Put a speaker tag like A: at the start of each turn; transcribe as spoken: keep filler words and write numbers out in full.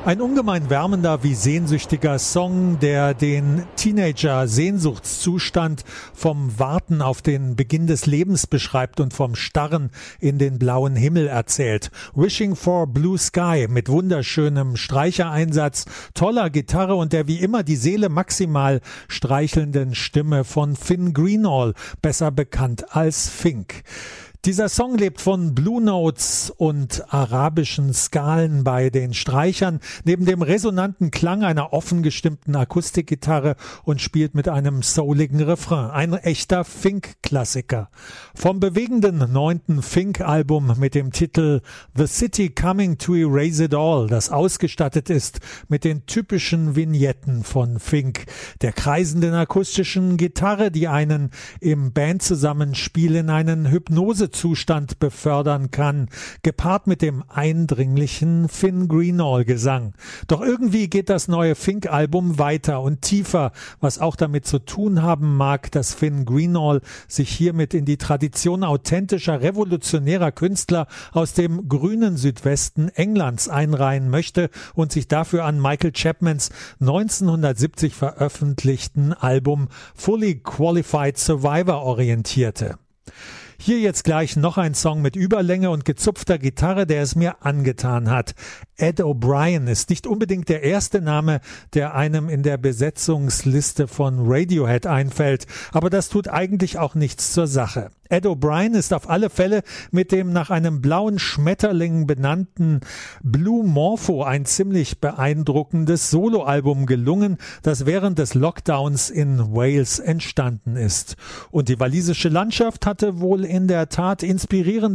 A: Ein ungemein wärmender wie sehnsüchtiger Song, der den Teenager-Sehnsuchtszustand vom Warten auf den Beginn des Lebens beschreibt und vom Starren in den blauen Himmel erzählt. Wishing for Blue Sky mit wunderschönem Streichereinsatz, toller Gitarre und der wie immer die Seele maximal streichelnden Stimme von Finn Greenall, besser bekannt als Fink. Dieser Song lebt von Blue Notes und arabischen Skalen bei den Streichern, neben dem resonanten Klang einer offen gestimmten Akustikgitarre und spielt mit einem souligen Refrain. Ein echter Fink-Klassiker. Vom bewegenden neunten Fink-Album mit dem Titel The City Coming to Erase It All, das ausgestattet ist mit den typischen Vignetten von Fink, der kreisenden akustischen Gitarre, die einen im Bandzusammenspiel in einen Hypnose Zustand befördern kann, gepaart mit dem eindringlichen Finn Greenall Gesang. Doch irgendwie geht das neue Fink-Album weiter und tiefer, was auch damit zu tun haben mag, dass Finn Greenall sich hiermit in die Tradition authentischer, revolutionärer Künstler aus dem grünen Südwesten Englands einreihen möchte und sich dafür an Michael Chapmans neunzehnhundertsiebzig veröffentlichten Album Fully Qualified Survivor orientierte. Hier jetzt gleich noch ein Song mit Überlänge und gezupfter Gitarre, der es mir angetan hat. Ed O'Brien ist nicht unbedingt der erste Name, der einem in der Besetzungsliste von Radiohead einfällt, aber das tut eigentlich auch nichts zur Sache. Ed O'Brien ist auf alle Fälle mit dem nach einem blauen Schmetterling benannten Blue Morpho ein ziemlich beeindruckendes Soloalbum gelungen, das während des Lockdowns in Wales entstanden ist. Und die walisische Landschaft hatte wohl in der Tat inspirierende